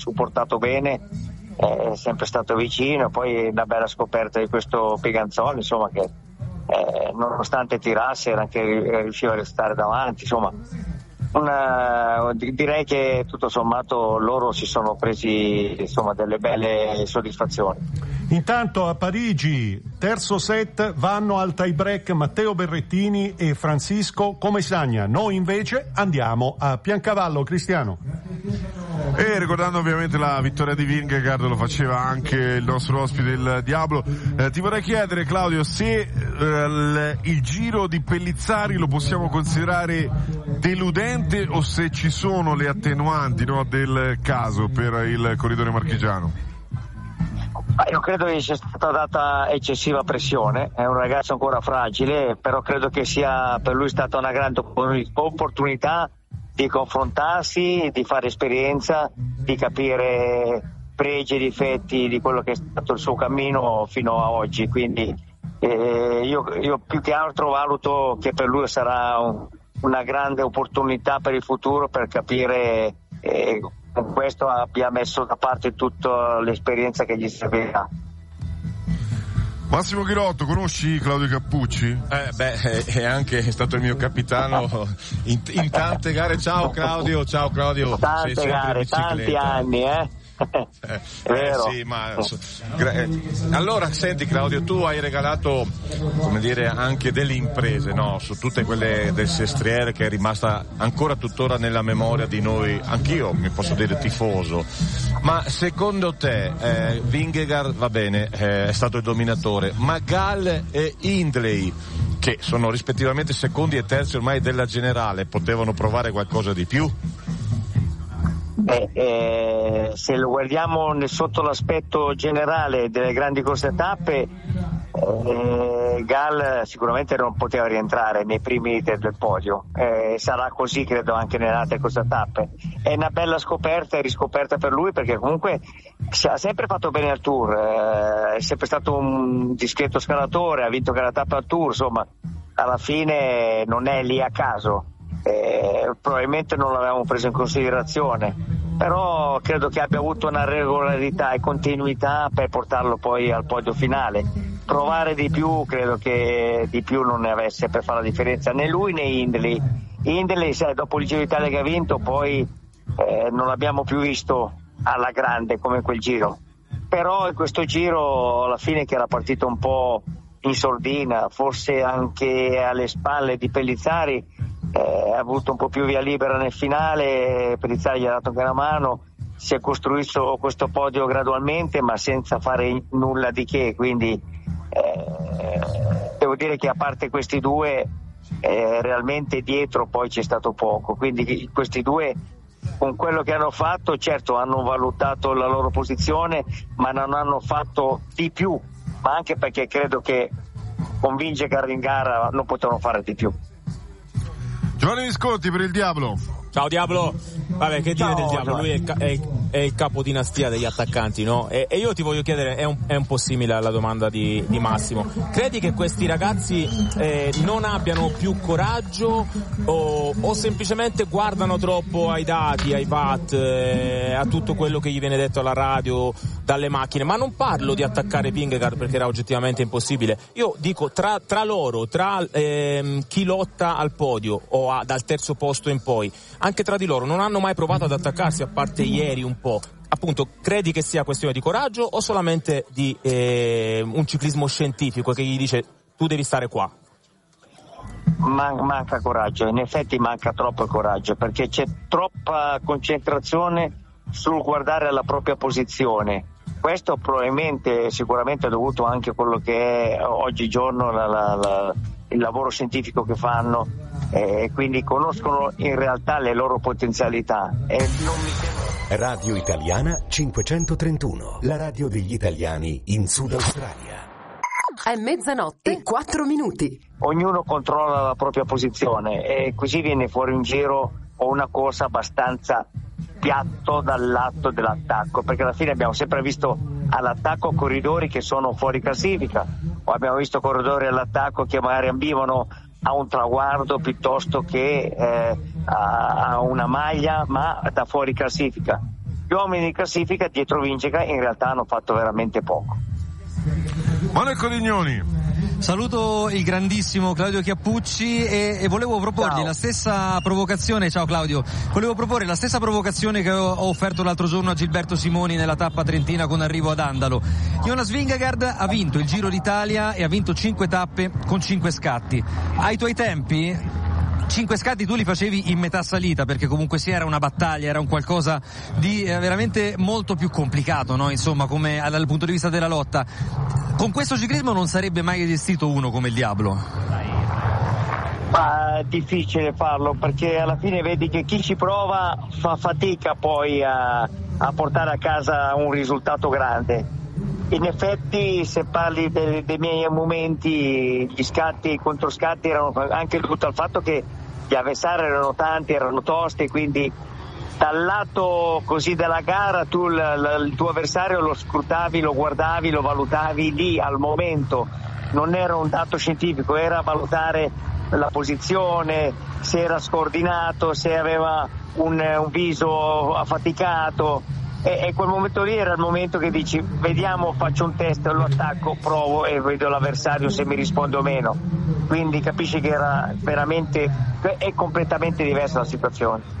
supportato bene, è sempre stato vicino. Poi una bella scoperta di questo Piganzoli, insomma, che nonostante tirasse anche riusciva a restare davanti, insomma. Direi che tutto sommato loro si sono presi, insomma, delle belle soddisfazioni. Intanto a Parigi, terzo set, vanno al tie break Matteo Berrettini e Francisco Comesaña. Noi invece andiamo a Piancavallo. Cristiano. E ricordando ovviamente la vittoria di Vingegaard, lo faceva anche il nostro ospite il Diablo. Ti vorrei chiedere, Claudio, se il giro di Pellizzari lo possiamo considerare deludente o se ci sono le attenuanti, no, del caso per il corridore marchigiano. Io credo che sia stata data eccessiva pressione, è un ragazzo ancora fragile, però credo che sia per lui stata una grande opportunità di confrontarsi, di fare esperienza, di capire pregi e difetti di quello che è stato il suo cammino fino a oggi. Quindi io più che altro valuto che per lui sarà una grande opportunità per il futuro, per capire, con questo abbia messo da parte tutta l'esperienza che gli servirà. Massimo Ghirotto, conosci Claudio Cappucci? È anche stato il mio capitano in tante gare. Ciao Claudio. Tante gare, tanti anni, È vero. Sì, ma allora senti Claudio, tu hai regalato, come dire, anche delle imprese, no? Su tutte quelle del Sestriere, che è rimasta ancora tuttora nella memoria di noi, anch'io mi posso dire tifoso. Ma secondo te Vingegaard, va bene, è stato il dominatore, ma Gall e Hindley, che sono rispettivamente secondi e terzi ormai della generale, potevano provare qualcosa di più? Se lo guardiamo sotto l'aspetto generale delle grandi corse a tappe, Gall sicuramente non poteva rientrare nei primi del podio, sarà così credo anche nelle altre corse a tappe. È una bella scoperta e riscoperta per lui, perché comunque ha sempre fatto bene al Tour, è sempre stato un discreto scalatore, ha vinto gara tappa al Tour, insomma alla fine non è lì a caso. Probabilmente non l'avevamo preso in considerazione, però credo che abbia avuto una regolarità e continuità per portarlo poi al podio finale. Provare di più, credo che di più non ne avesse per fare la differenza né lui né Hindley, sai, dopo il Giro d'Italia che ha vinto poi non l'abbiamo più visto alla grande come quel giro, però in questo giro alla fine, che era partito un po' in sordina, forse anche alle spalle di Pellizzari, ha avuto un po' più via libera nel finale. Pellizzari gli ha dato anche una mano, si è costruito questo podio gradualmente ma senza fare nulla di che, quindi devo dire che a parte questi due realmente dietro poi c'è stato poco, quindi questi due con quello che hanno fatto certo hanno valutato la loro posizione ma non hanno fatto di più, ma anche perché credo che con Vingegaard in gara non potevano fare di più. Giovanni Visconti per il Diablo. Ciao Diablo, vabbè, che dire del Diablo, lui è il capo dinastia degli attaccanti, no? E io ti voglio chiedere, è un po' simile alla domanda di Massimo, credi che questi ragazzi non abbiano più coraggio o semplicemente guardano troppo ai dati, ai VAT, a tutto quello che gli viene detto alla radio, dalle macchine? Ma non parlo di attaccare Vingegaard, perché era oggettivamente impossibile, io dico tra loro, chi lotta al podio o dal terzo posto in poi, anche tra di loro non hanno mai provato ad attaccarsi, a parte ieri un po'. Appunto, credi che sia questione di coraggio o solamente di un ciclismo scientifico che gli dice tu devi stare qua? Manca coraggio, in effetti manca troppo coraggio, perché c'è troppa concentrazione sul guardare alla propria posizione. Questo probabilmente, sicuramente è dovuto anche a quello che è oggigiorno il lavoro scientifico che fanno, quindi conoscono in realtà le loro potenzialità. Radio Italiana 531, la radio degli italiani in Sud Australia. È mezzanotte e 4 minuti. Ognuno controlla la propria posizione e così viene fuori un giro o una corsa abbastanza piatto dal lato dell'attacco, perché alla fine abbiamo sempre visto all'attacco corridori che sono fuori classifica, o abbiamo visto corridori all'attacco che magari ambivano a un traguardo piuttosto che a una maglia, ma da fuori classifica. gli uomini di classifica dietro Vingegaard in realtà hanno fatto veramente poco. Manuel Codignoni. Saluto il grandissimo Claudio Chiappucci e volevo proporgli la stessa provocazione. Ciao Claudio, volevo proporre la stessa provocazione che ho offerto l'altro giorno a Gilberto Simoni nella tappa trentina con arrivo ad Andalo. Jonas Vingegaard ha vinto il Giro d'Italia e ha vinto 5 tappe con 5 scatti. Ai tuoi tempi 5 scatti tu li facevi in metà salita, perché comunque sì, era una battaglia, era un qualcosa di veramente molto più complicato, no? Insomma, come dal punto di vista della lotta. Con questo ciclismo non sarebbe mai esistito uno come il Diablo. Ma è difficile farlo, perché alla fine vedi che chi ci prova fa fatica poi a portare a casa un risultato grande. In effetti, se parli dei miei momenti, gli scatti e i controscatti erano anche dovuti al fatto che gli avversari erano tanti, erano tosti, quindi dal lato così della gara tu il tuo avversario lo scrutavi, lo guardavi, lo valutavi lì al momento. Non era un dato scientifico, era valutare la posizione, se era scordinato, se aveva un viso affaticato. E quel momento lì era il momento che dici: vediamo, faccio un test, lo attacco, provo e vedo l'avversario se mi risponde o meno. Quindi capisci che era veramente è completamente diversa la situazione.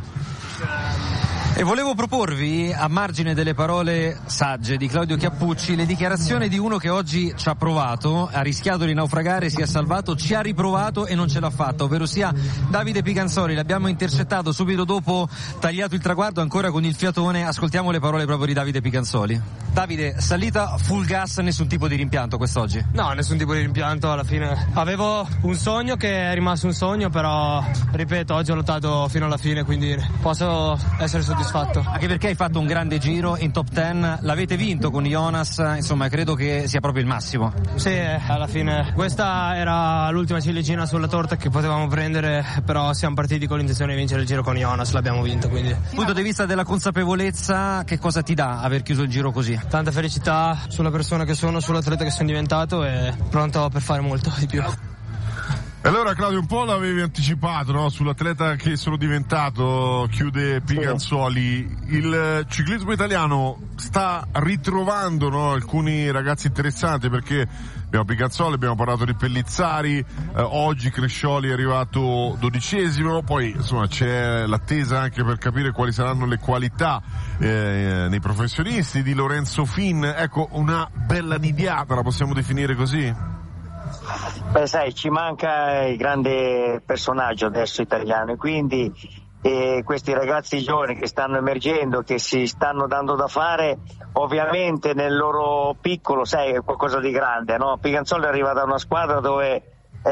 E volevo proporvi, a margine delle parole sagge di Claudio Chiappucci, le dichiarazioni di uno che oggi ci ha provato, ha rischiato di naufragare, si è salvato, ci ha riprovato e non ce l'ha fatta, ovvero sia Davide Picanzoli. L'abbiamo intercettato subito dopo tagliato il traguardo, ancora con il fiatone. Ascoltiamo le parole proprio di Davide Picanzoli. Davide, salita full gas, nessun tipo di rimpianto quest'oggi? No, nessun tipo di rimpianto, alla fine avevo un sogno che è rimasto un sogno, però ripeto, oggi ho lottato fino alla fine, quindi posso essere soddisfatto. Anche perché hai fatto un grande giro in top 10, l'avete vinto con Jonas, insomma credo che sia proprio il massimo. Sì, alla fine questa era l'ultima ciliegina sulla torta che potevamo prendere, però siamo partiti con l'intenzione di vincere il giro con Jonas, l'abbiamo vinto, quindi. Dal punto di vista della consapevolezza, che cosa ti dà aver chiuso il giro così? Tanta felicità sulla persona che sono, sull'atleta che sono diventato e pronto per fare molto di più. Allora Claudio, un po' l'avevi anticipato, no? Sull'atleta che sono diventato, chiude Piganzoli. Il ciclismo italiano sta ritrovando, no, alcuni ragazzi interessanti, perché abbiamo Piganzoli, abbiamo parlato di Pellizzari, oggi Crescioli è arrivato 12°, poi insomma c'è l'attesa anche per capire quali saranno le qualità nei professionisti di Lorenzo Fin. Ecco, una bella nidiata, la possiamo definire così? Beh, sai, ci manca il grande personaggio adesso italiano, e quindi questi ragazzi giovani che stanno emergendo, che si stanno dando da fare, ovviamente nel loro piccolo, sai, è qualcosa di grande, no? Piganzoli arriva da una squadra dove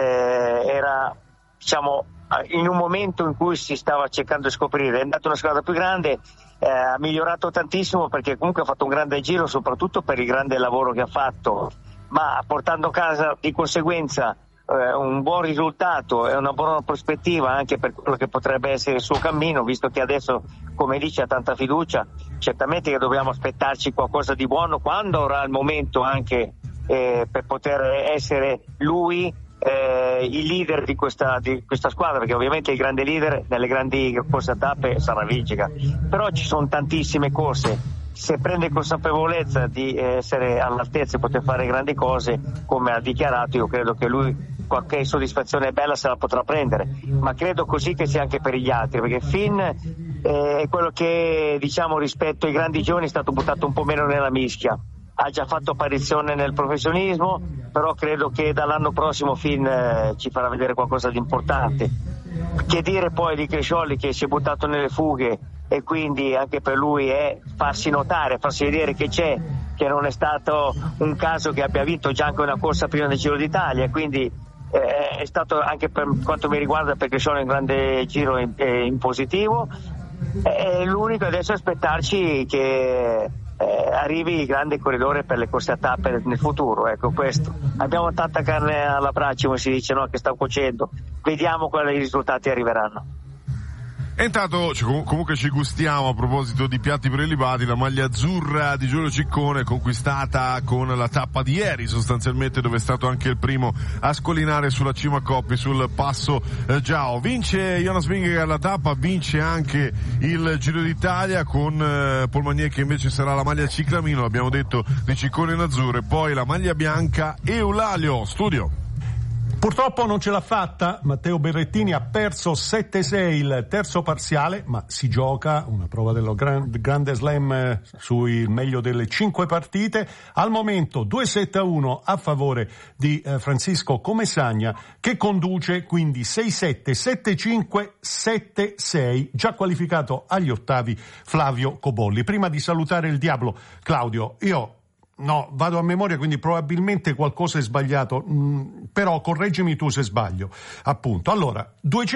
era, diciamo, in un momento in cui si stava cercando di scoprire, è andato una squadra più grande, ha migliorato tantissimo, perché comunque ha fatto un grande giro, soprattutto per il grande lavoro che ha fatto, ma portando a casa di conseguenza un buon risultato e una buona prospettiva anche per quello che potrebbe essere il suo cammino, visto che adesso, come dice, ha tanta fiducia. Certamente che dobbiamo aspettarci qualcosa di buono quando avrà il momento anche per poter essere lui il leader di questa squadra, perché ovviamente il grande leader nelle grandi corse a tappe sarà Vingegaard, però ci sono tantissime corse. Se prende consapevolezza di essere all'altezza e poter fare grandi cose, come ha dichiarato, io credo che lui qualche soddisfazione bella se la potrà prendere, ma credo così che sia anche per gli altri, perché Finn è quello che, diciamo, rispetto ai grandi giovani è stato buttato un po' meno nella mischia, ha già fatto apparizione nel professionismo, però credo che dall'anno prossimo Finn ci farà vedere qualcosa di importante. Che dire poi di Crescioli, che si è buttato nelle fughe, e quindi anche per lui è farsi notare, farsi vedere che c'è, che non è stato un caso che abbia vinto già anche una corsa prima del Giro d'Italia, quindi è stato anche per quanto mi riguarda, perché sono in grande giro in positivo. L'unico adesso è aspettarci che arrivi il grande corridore per le corse a tappe nel futuro, ecco questo. Abbiamo tanta carne alla brace, come si dice, no? Che sta cuocendo, vediamo quali risultati arriveranno. E intanto comunque ci gustiamo, a proposito di piatti prelibati, la maglia azzurra di Giulio Ciccone, conquistata con la tappa di ieri sostanzialmente, dove è stato anche il primo a scollinare sulla cima Coppi, sul passo Giao. Vince Jonas Vingegaard la tappa, vince anche il Giro d'Italia con Paul Magnier, che invece sarà la maglia ciclamino, l'abbiamo detto, di Ciccone in azzurro, e poi la maglia bianca Eulalio. Studio. Purtroppo non ce l'ha fatta, Matteo Berrettini ha perso 7-6 il terzo parziale, ma si gioca una prova dello Grande Slam sui meglio delle 5 partite. Al momento 2-7-1 a favore di Francisco Comesaña, che conduce quindi 6-7, 7-5, 7-6, già qualificato agli ottavi Flavio Cobolli. Prima di salutare il Diablo, Claudio, vado a memoria, quindi probabilmente qualcosa è sbagliato, però correggimi tu se sbaglio. Appunto, allora,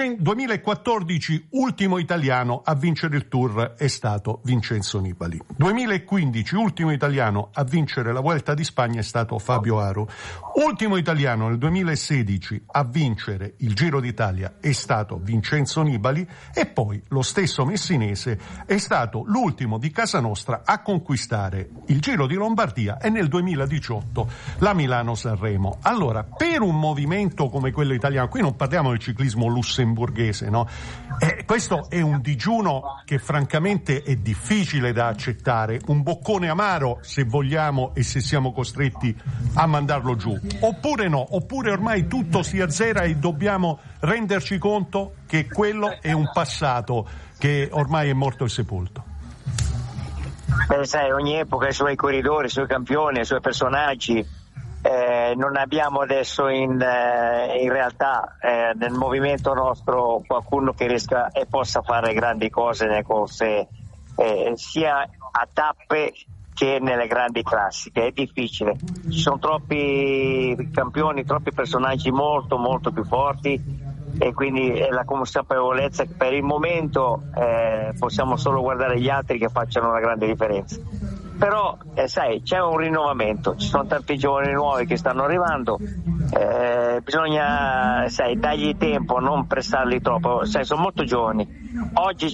2014 ultimo italiano a vincere il Tour è stato Vincenzo Nibali. 2015 ultimo italiano a vincere la Vuelta di Spagna è stato Fabio Aru. Ultimo italiano nel 2016 a vincere il Giro d'Italia è stato Vincenzo Nibali, e poi lo stesso messinese è stato l'ultimo di casa nostra a conquistare il Giro di Lombardia e nel 2018 la Milano-Sanremo. Allora, per un movimento come quello italiano, qui non parliamo del ciclismo lussemburghese, no? Questo è un digiuno che francamente è difficile da accettare, un boccone amaro se vogliamo e se siamo costretti a mandarlo giù. Oppure no, oppure ormai tutto si azzera e dobbiamo renderci conto che quello è un passato che ormai è morto e sepolto. Sai, ogni epoca ha i suoi corridori, i suoi campioni, i suoi personaggi. Non abbiamo adesso in realtà nel movimento nostro qualcuno che riesca e possa fare grandi cose nelle corse, sia a tappe che nelle grandi classiche. È difficile, ci sono troppi campioni, troppi personaggi molto molto più forti, e quindi è la consapevolezza che per il momento possiamo solo guardare gli altri che facciano una grande differenza. Però sai, c'è un rinnovamento, ci sono tanti giovani nuovi che stanno arrivando, bisogna dargli tempo, non pressarli troppo, sai, sono molto giovani. Oggi